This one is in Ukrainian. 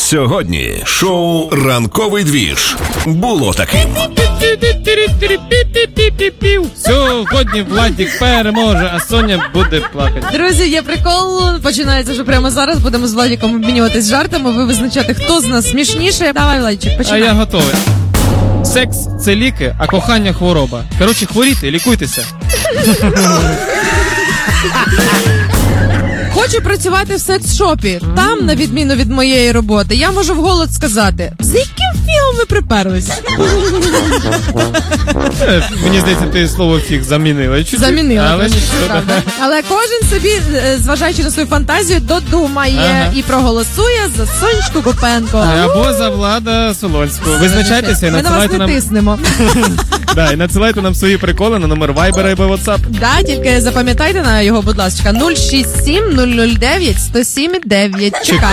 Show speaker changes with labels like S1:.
S1: Сьогодні шоу «Ранковий двіж» було таким.
S2: Сьогодні Владик переможе, а Соня буде плакати.
S3: Друзі, є прикол. Починається вже прямо зараз. Будемо з Владиком обмінюватись жартами. Ви визначати, хто з нас смішніше. Давай, Владичик, починай.
S2: А я готовий. Секс – це ліки, а кохання – хвороба. Коротше, хворійте, лікуйтеся.
S3: Хочу працювати в секс-шопі. Там, на відміну від моєї роботи, я можу вголос сказати: за яким фігом ви приперлись?
S2: Мені здається, ти слово «фіг» замінила.
S3: Замінила.
S2: Але нічого.
S3: Правда. Але кожен собі, зважаючи на свою фантазію, додумає і проголосує за Сонечку Купенко.
S2: Або за Влада Солонського. Визначайтеся і
S3: ми на вас
S2: надсилайте
S3: не
S2: нам...
S3: тиснемо.
S2: Да, і надсилайте нам свої приколи на номер Viber або WhatsApp.
S3: Да, тільки запам'ятайте на його, будь ласка, 067 009 107 9. Чекаю.